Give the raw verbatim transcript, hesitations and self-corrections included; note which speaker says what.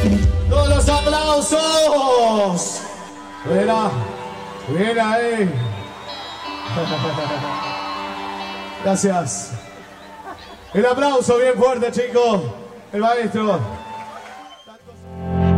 Speaker 1: Todos los aplausos. Mira, mira ahí. Gracias. El aplauso bien fuerte, chicos. El maestro.